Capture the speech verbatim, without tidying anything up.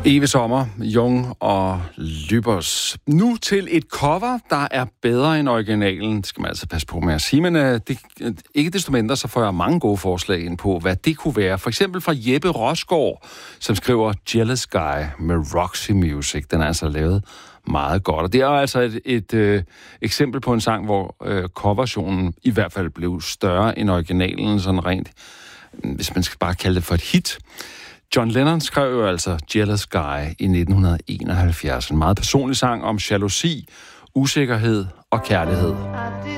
Eve Sommer, Jung og Lübbers. Nu til et cover, der er bedre end originalen. Det skal man altså passe på med at sige, men uh, det, ikke desto mindre, så får jeg mange gode forslag ind på, hvad det kunne være. For eksempel fra Jeppe Rosgaard, som skriver Jealous Guy med Roxy Music. Den er altså lavet meget godt. Og det er altså et, et øh, eksempel på en sang, hvor øh, coverversionen i hvert fald blev større end originalen, sådan rent, hvis man skal bare kalde det for et hit. John Lennon skrev jo altså Jealous Guy i nitten enoghalvfjerds. En meget personlig sang om jalousi, usikkerhed og kærlighed.